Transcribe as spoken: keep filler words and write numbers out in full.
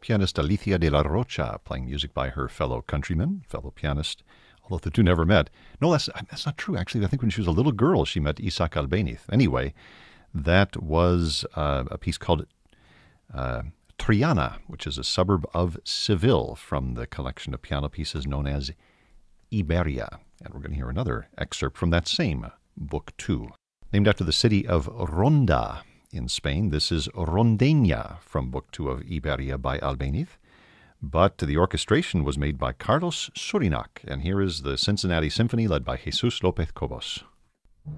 pianist Alicia de la Rocha, playing music by her fellow countryman, fellow pianist, although the two never met. No, that's, that's not true. Actually, I think when she was a little girl, she met Isaac Albéniz. Anyway, that was uh, a piece called uh, Triana, which is a suburb of Seville, from the collection of piano pieces known as Iberia. And we're going to hear another excerpt from that same book, too. Named after the city of Ronda in Spain, this is Rondeña from Book Two of Iberia by Albéniz. But the orchestration was made by Carlos Surinac, and here is the Cincinnati Symphony led by Jesus López Cobos.